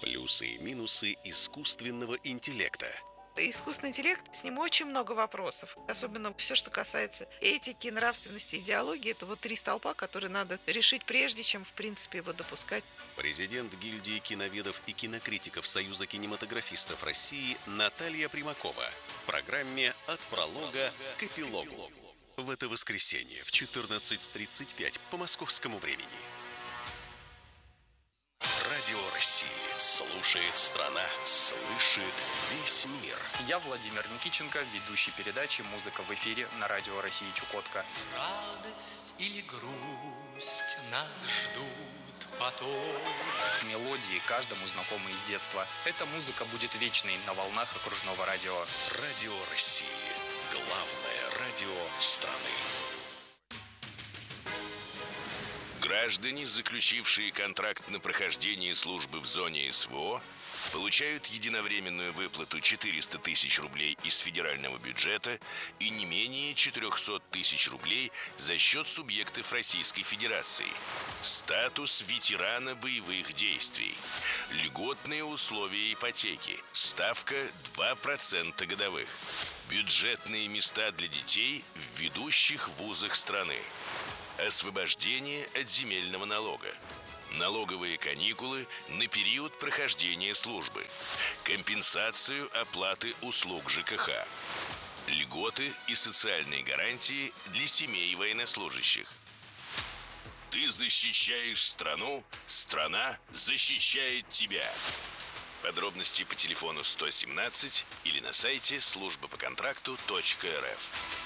Плюсы и минусы искусственного интеллекта. Искусственный интеллект, с ним очень много вопросов. Особенно все, что касается этики, нравственности, идеологии. Это вот три столпа, которые надо решить прежде, чем, в принципе, его допускать. Президент гильдии киноведов и кинокритиков Союза кинематографистов России Наталья Примакова в программе «От пролога к эпилогу». В это воскресенье в 14:35 по московскому времени. Радио России. Слушает страна. Слышит весь мир. Я Владимир Никитченко, ведущий передачи «Музыка в эфире» на Радио России Чукотка. Радость или грусть нас ждут потом. Мелодии каждому знакомы из детства. Эта музыка будет вечной на волнах окружного радио. Радио России. Главное радио страны. Граждане, заключившие контракт на прохождение службы в зоне СВО, получают единовременную выплату 400 тысяч рублей из федерального бюджета и не менее 400 тысяч рублей за счет субъектов Российской Федерации. Статус ветерана боевых действий. Льготные условия ипотеки. Ставка 2% годовых. Бюджетные места для детей в ведущих вузах страны. Освобождение от земельного налога. Налоговые каникулы на период прохождения службы. Компенсацию оплаты услуг ЖКХ. Льготы и социальные гарантии для семей военнослужащих. Ты защищаешь страну, страна защищает тебя. Подробности по телефону 117 или на сайте службапоконтракту.рф.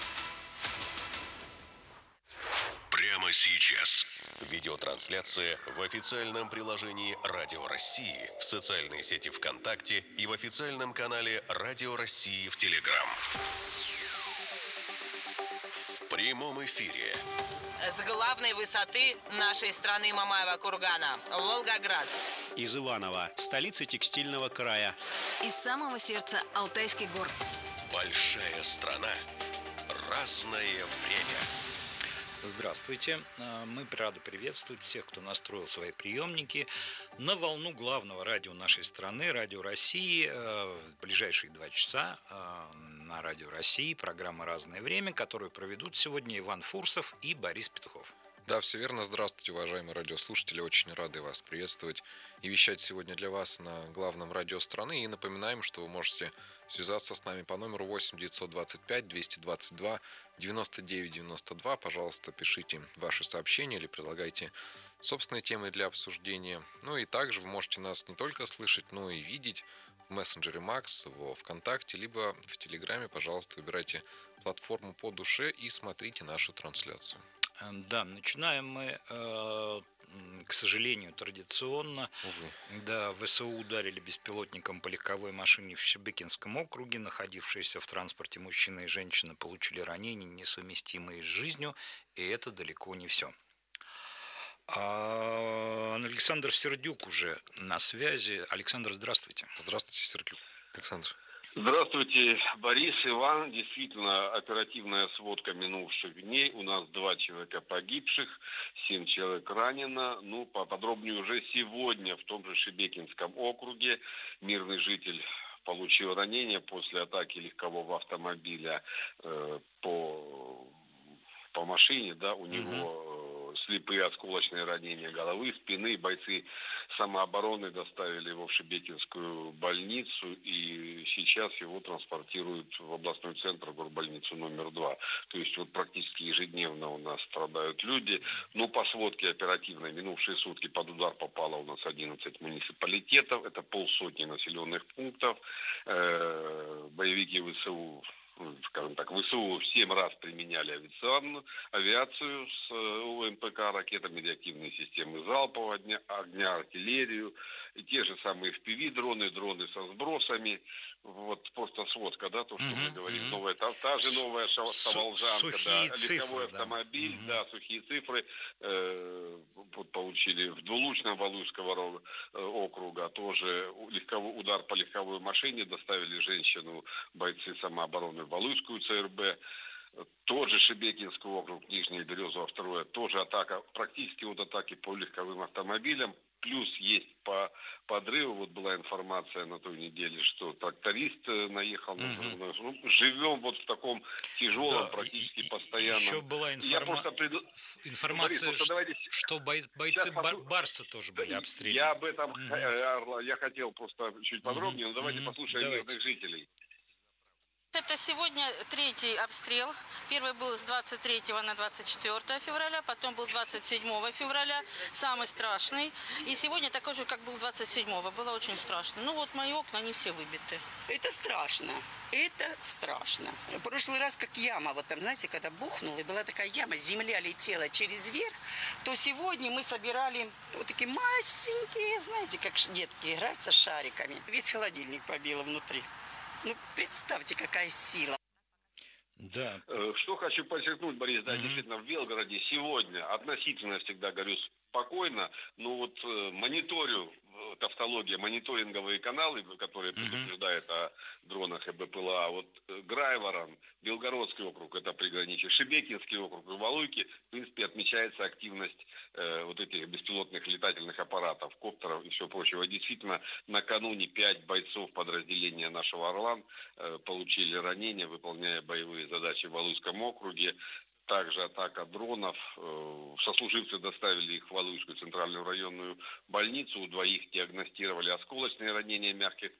Прямо сейчас. Видеотрансляция в официальном приложении Радио России, в социальной сети ВКонтакте и в официальном канале Радио России в Телеграм. В прямом эфире. С главной высоты нашей страны Мамаева кургана, Волгоград. Из Иваново, столицы текстильного края. Из самого сердца Алтайских гор. Большая страна. Разное время. Здравствуйте. Мы рады приветствовать всех, кто настроил свои приемники на волну главного радио нашей страны, Радио России. В ближайшие 2 часа на Радио России программа «Разное время», которую проведут сегодня Иван Фурсов и Борис Петухов. Да, все верно. Здравствуйте, уважаемые радиослушатели. Очень рады вас приветствовать и вещать сегодня для вас на главном радио страны. И напоминаем, что вы можете связаться с нами по номеру 8 925 222 99 92. Пожалуйста, пишите ваши сообщения или предлагайте собственные темы для обсуждения. Ну и также вы можете нас не только слышать, но и видеть в мессенджере Макс, в ВКонтакте, либо в Телеграме. Пожалуйста, выбирайте платформу по душе и смотрите нашу трансляцию. Да, начинаем мы, к сожалению, традиционно. Да, ВСУ ударили беспилотником по легковой машине в Шебекинском округе. Находившиеся в транспорте мужчина и женщина получили ранения, несовместимые с жизнью, и это далеко не все. Александр Сердюк уже на связи. Александр, здравствуйте. Здравствуйте, Сердюк. Александр. Здравствуйте, Борис, Иван. Действительно, оперативная сводка минувших дней. У нас 2 человека погибших, 7 человек ранено. Ну, поподробнее уже сегодня в том же Шебекинском округе мирный житель получил ранение после атаки легкового автомобиля по машине, да, у него слепые осколочные ранения головы, спины. Бойцы самообороны доставили его в Шебекинскую больницу, и сейчас его транспортируют в областной центр, горбольницу номер 2. То есть вот практически ежедневно у нас страдают люди. Но по сводке оперативной минувшие сутки под удар попало у нас 11 муниципалитетов, это 50 населенных пунктов. Боевики ВСУ, скажем так, ВСУ в 7 раз применяли авиацию с УМПК, ракетами, реактивные системы залпового огня, артиллерию, и те же самые FPV-дроны, дроны со сбросами. Вот просто сводка, да, то, что мы говорим. Новая, та же новая Саволжанка, да, легковой автомобиль, да, сухие цифры получили в Двулучном Валуйского округа, тоже удар по легковой машине, доставили женщину бойцы самообороны в Валуйскую ЦРБ. Тот же Шебекинский округ, Нижнее Березово, 2, тоже атака, практически вот атаки по легковым автомобилям. Плюс есть по подрыва. Вот была информация на той неделе, что тракторист наехал на взрывной. Ну, живем вот в таком тяжелом, практически постоянном. Еще была информация, что бойцы Барса тоже были обстреляны. Я об этом я хотел просто чуть подробнее, но давайте послушаем мирных жителей. Это сегодня третий обстрел. Первый был с 23 на 24 февраля, потом был 27 февраля, самый страшный. И сегодня такой же, как был 27-го. Было очень страшно. Ну вот мои окна, они все выбиты. Это страшно. Это страшно. В прошлый раз как яма, вот там, знаете, когда бухнула, и была такая яма, земля летела через верх, то сегодня мы собирали вот такие масенькие, знаете, как детки играются с шариками. Весь холодильник побило внутри. Ну, представьте, какая сила. Да. Что хочу подчеркнуть, Борис, да, действительно, в Белгороде сегодня относительно, всегда говорю, спокойно, но вот мониторю, тавтология, мониторинговые каналы, которые предупреждают о дронах и БПЛА, вот Грайворон, Белгородский округ, это приграничие, Шебекинский округ и Валуйки, в принципе, отмечается активность вот этих беспилотных летательных аппаратов, коптеров и все прочего. Действительно, накануне 5 бойцов подразделения нашего «Орлан» получили ранения, выполняя боевые задачи в Валуйском округе. Также атака дронов. Сослуживцы доставили их в Валуйскую центральную районную больницу. У двоих диагностировали осколочные ранения мягких